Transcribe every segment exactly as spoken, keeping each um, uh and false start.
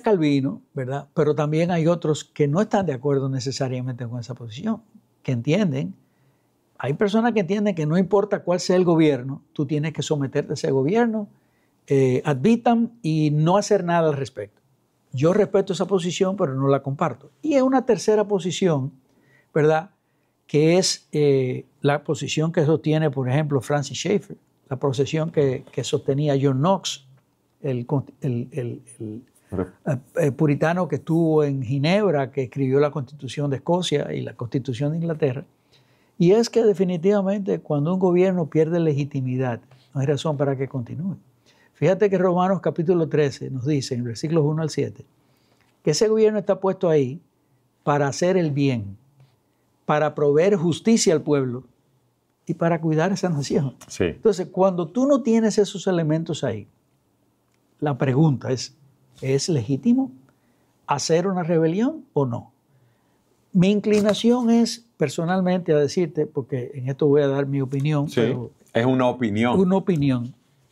Calvino, ¿verdad? Pero también hay otros que no están de acuerdo necesariamente con esa posición, que entienden, hay personas que entienden que no importa cuál sea el gobierno, tú tienes que someterte a ese gobierno, eh, ad vitam, y no hacer nada al respecto. Yo respeto esa posición, pero no la comparto. Y hay una tercera posición, ¿verdad?, que es eh, la posición que sostiene, por ejemplo, Francis Schaeffer, la posición que, que sostenía John Knox, el, el, el, el, el puritano que estuvo en Ginebra, que escribió la Constitución de Escocia y la Constitución de Inglaterra. Y es que definitivamente cuando un gobierno pierde legitimidad, no hay razón para que continúe. Fíjate que Romanos capítulo trece nos dice, en versículos uno al siete, que ese gobierno está puesto ahí para hacer el bien, para proveer justicia al pueblo y para cuidar esa nación. Sí. Entonces, cuando tú no tienes esos elementos ahí, la pregunta es, ¿es legítimo hacer una rebelión o no? Mi inclinación es, personalmente, a decirte, porque en esto voy a dar mi opinión. Sí, pero es una opinión. Una opinión.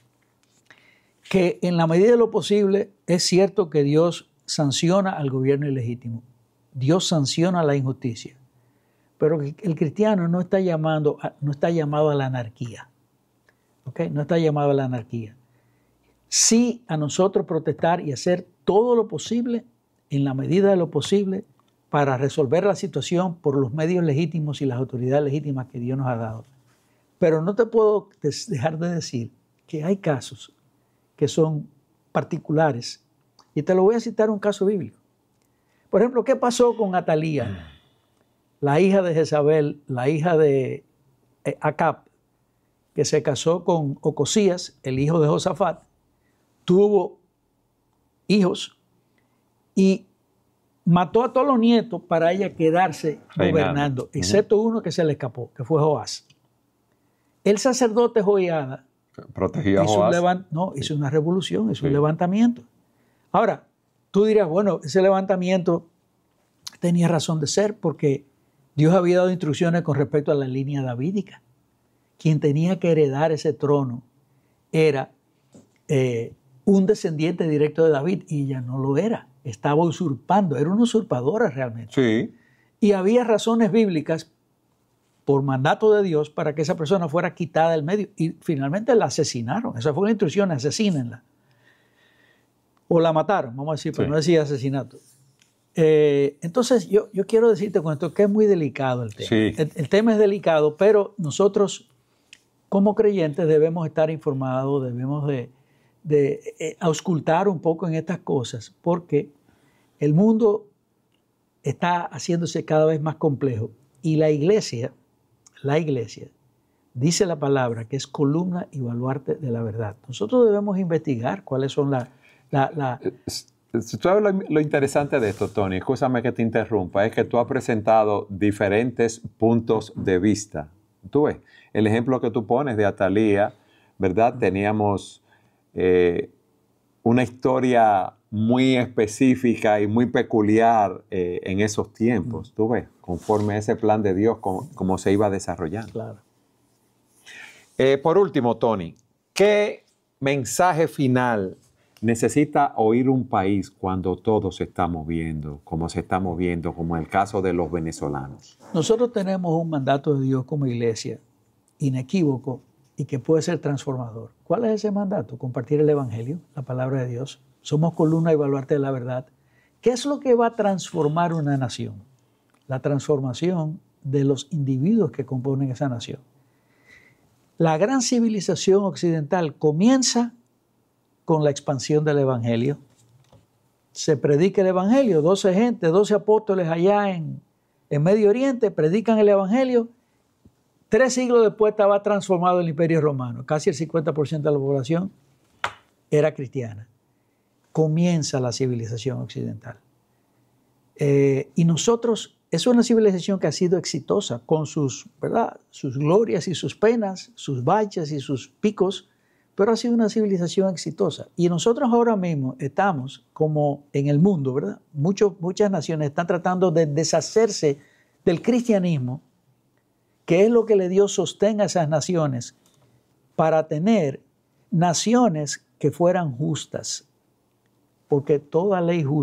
Que en la medida de lo posible es cierto que Dios sanciona al gobierno ilegítimo. Dios sanciona la injusticia. Pero el cristiano no está, llamando a, no está llamado a la anarquía. ¿Okay? No está llamado a la anarquía. Sí a nosotros protestar y hacer todo lo posible, en la medida de lo posible, para resolver la situación por los medios legítimos y las autoridades legítimas que Dios nos ha dado. Pero no te puedo dejar de decir que hay casos que son particulares. Y te lo voy a citar un caso bíblico. Por ejemplo, ¿qué pasó con Atalía, la hija de Jezabel, la hija de Acab, que se casó con Ocosías, el hijo de Josafat, tuvo hijos y mató a todos los nietos para ella quedarse Reinando. gobernando, excepto uh-huh. uno que se le escapó, que fue Joás. El sacerdote Joiada protegió a hizo, Joás. Un levant- no, hizo una revolución, hizo sí. un levantamiento. Ahora, tú dirás, bueno, ese levantamiento tenía razón de ser porque Dios había dado instrucciones con respecto a la línea davídica. Quien tenía que heredar ese trono era eh, un descendiente directo de David y ella no lo era. Estaba usurpando, era una usurpadora realmente. Sí. Y había razones bíblicas por mandato de Dios para que esa persona fuera quitada del medio. Y finalmente la asesinaron. Esa fue la instrucción, asesínenla. O la mataron, vamos a decir, pero sí. no decía asesinato. Eh, entonces yo, yo quiero decirte con esto que es muy delicado el tema. Sí. El, el tema es delicado, pero nosotros como creyentes debemos estar informados, debemos de, de eh, auscultar un poco en estas cosas, porque el mundo está haciéndose cada vez más complejo y la iglesia, la iglesia, dice la palabra que es columna y baluarte de la verdad. Nosotros debemos investigar cuáles son las... La, la, Si tú sabes lo, lo interesante de esto, Tony, escúchame que te interrumpa, es que tú has presentado diferentes puntos de vista. Tú ves, el ejemplo que tú pones de Atalía, ¿verdad? Teníamos eh, una historia muy específica y muy peculiar eh, en esos tiempos, tú ves, conforme a ese plan de Dios, como, como se iba desarrollando. Claro. Eh, por último, Tony, ¿qué mensaje final necesita oír un país cuando todo se está moviendo, como se está moviendo, como en el caso de los venezolanos? Nosotros tenemos un mandato de Dios como iglesia, inequívoco, y que puede ser transformador. ¿Cuál es ese mandato? Compartir el Evangelio, la palabra de Dios. Somos columna y baluarte de la verdad. ¿Qué es lo que va a transformar una nación? La transformación de los individuos que componen esa nación. La gran civilización occidental comienza con la expansión del Evangelio. Se predica el Evangelio, doce gente, doce apóstoles allá en, en Medio Oriente predican el Evangelio. Tres siglos después estaba transformado el Imperio Romano. Casi el cincuenta por ciento de la población era cristiana. Comienza la civilización occidental. Eh, y nosotros, es una civilización que ha sido exitosa con sus, ¿verdad?, sus glorias y sus penas, sus baches y sus picos, pero ha sido una civilización exitosa. Y nosotros ahora mismo estamos como en el mundo, ¿verdad? Muchos, muchas naciones están tratando de deshacerse del cristianismo, que es lo que le dio sostén a esas naciones, para tener naciones que fueran justas. Porque toda ley justa